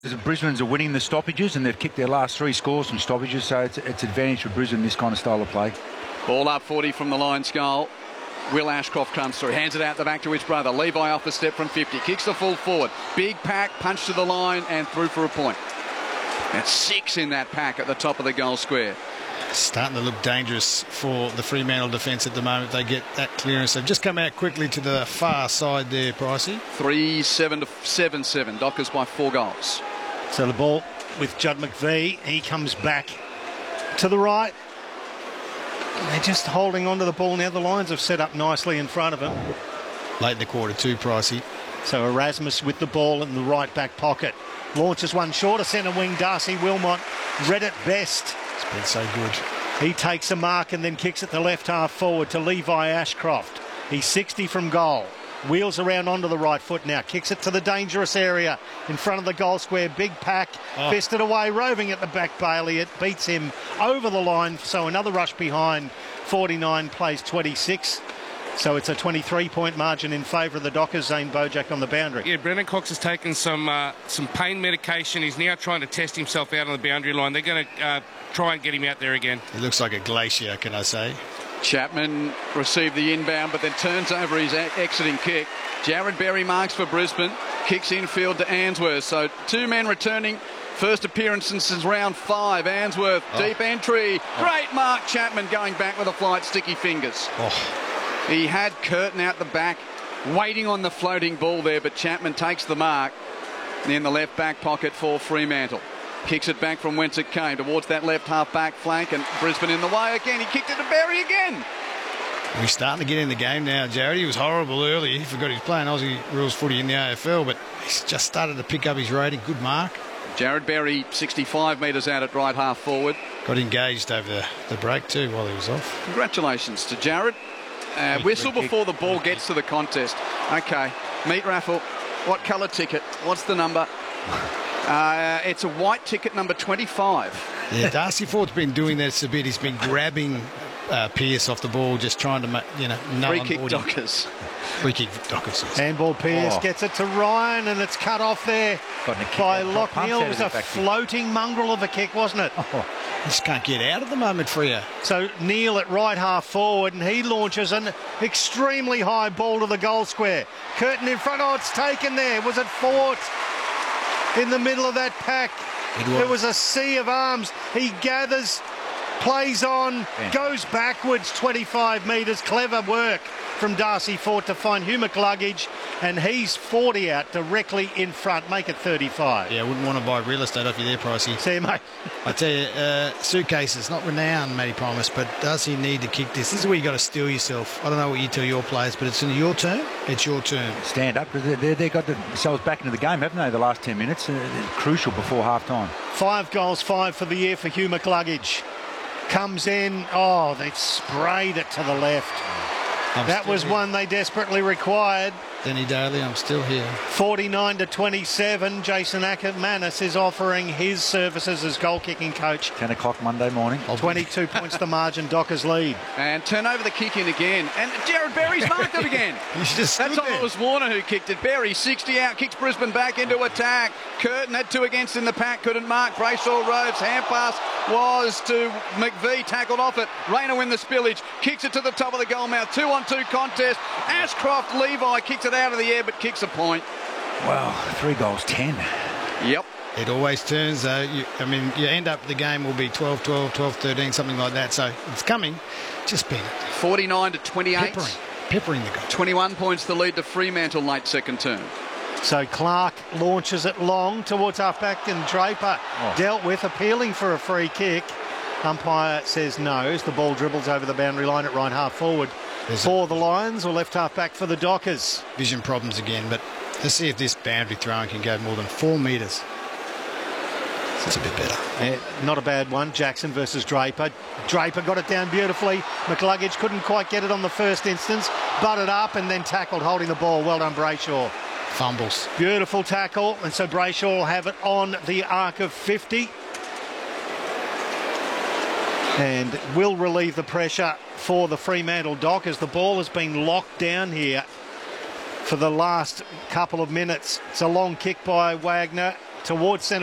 Brisbane's are winning the stoppages, and they've kicked their last 3 scores from stoppages, so it's advantage for Brisbane, this kind of style of play. Ball up 40 from the Lions goal. Will Ashcroft comes through, hands it out the back to his brother. Levi off the step from 50, kicks the full forward. Big pack, punch to the line and through for a point. That's 6 in that pack at the top of the goal square. Starting to look dangerous for the Fremantle defence at the moment. They get that clearance. They've just come out quickly to the far side there, Pricey. 3-7 to 7-7. Dockers by 4 goals. So the ball with Judd McVie. He comes back to the right. They're just holding on to the ball now. The Lions have set up nicely in front of him. Late in the quarter too, Pricey. So Erasmus with the ball in the right back pocket. Launches one shorter centre wing. Darcy Wilmot read it best. It's been so good. He takes a mark and then kicks it to left half forward to Levi Ashcroft. He's 60 from goal. Wheels around onto the right foot now. Kicks it to the dangerous area in front of the goal square. Big pack. Fisted away, roving at the back. Bailey. It beats him over the line. So another rush behind. 49 plays 26. So it's a 23-point margin in favour of the Dockers. Zane Bojack on the boundary. Yeah, Brendan Cox has taken some pain medication. He's now trying to test himself out on the boundary line. They're going to try and get him out there again. He looks like a glacier, can I say? Chapman received the inbound, but then turns over his exiting kick. Jared Berry marks for Brisbane. Kicks infield to Answorth. So 2 men returning. First appearance since round 5. Answorth, deep entry. Great mark. Chapman going back with a flight, sticky fingers. He had Curtin out the back, waiting on the floating ball there, but Chapman takes the mark in the left back pocket for Fremantle. Kicks it back from whence it came, towards that left half-back flank, and Brisbane in the way again. He kicked it to Berry again. He's starting to get in the game now, Jared. He was horrible early. He forgot he was playing Aussie rules footy in the AFL, but he's just started to pick up his rating. Good mark. Jared Berry, 65 metres out at right half forward. Got engaged over the break too while he was off. Congratulations to Jared. Whistle before the ball gets to the contest. Okay, meat raffle. What colour ticket? What's the number? It's a white ticket, number 25. Yeah, Darcy Ford's been doing this a bit. He's been grabbing Pearce off the ball, just trying to, free kick Dockers. Free kick Dockers. Yes. Handball Pearce gets it to Ryan, and it's cut off there by Lockneil. It was a floating mongrel of a kick, wasn't it? Just can't get out at the moment for you. So Neil at right half forward, and he launches an extremely high ball to the goal square. Curtin in front. Oh, it's taken there. Was it Fort in the middle of that pack? There was a sea of arms. He gathers, plays on, goes backwards 25 metres. Clever work from Darcy Fort to find Hugh McCluggage, and he's 40 out directly in front. Make it 35. Yeah, I wouldn't want to buy real estate off you there, Pricey. See you, mate. I tell you, Suitcases, not renowned, Matty Promise, but does he need to kick this? This is where you got to steel yourself. I don't know what you tell your players, but it's in your turn. It's your turn. Stand up. They got themselves back into the game, haven't they, the last 10 minutes? Crucial before half-time. 5 goals, 5 for the year for Hugh McCluggage. Comes in. Oh, they've sprayed it to the left. That was one they desperately required. Denny Daly, I'm still here. 49 to 27. Jason Ackermanis is offering his services as goal-kicking coach. 10 o'clock Monday morning. 22 points the margin. Dockers lead. And turn over the kick in again. And Jared Berry's marked it again. That's all. It was Warner who kicked it. Berry, 60 out, kicks Brisbane back into attack. Curtin had 2 against in the pack, couldn't mark. Brayshaw Rhodes, hand pass was to McVie, tackled off it. Rayner win the spillage, kicks it to the top of the goal mouth. 2-on-2 contest. Ashcroft, Levi kicks it out of the air, but kicks a point. Wow, 3 goals, 10. Yep. It always turns, though. You end up, the game will be 12-12, 12-13, something like that. So it's coming. Just been 49 to 28. Peppering the goal. 21 points the lead to Fremantle late second term. So Clark launches it long towards halfback, and Draper dealt with, appealing for a free kick. Umpire says no as the ball dribbles over the boundary line at right half forward for the Lions, or left half back for the Dockers. Vision problems again, but let's see if this boundary throwing can go more than 4 metres. It's a bit better. Yeah, not a bad one. Jackson versus Draper. Draper got it down beautifully. McCluggage couldn't quite get it on the first instance. Butted up and then tackled holding the ball. Well done, Brayshaw. Fumbles. Beautiful tackle. And so Brayshaw will have it on the arc of 50. And will relieve the pressure for the Fremantle Dockers. The ball has been locked down here for the last couple of minutes. It's a long kick by Wagner. towards centre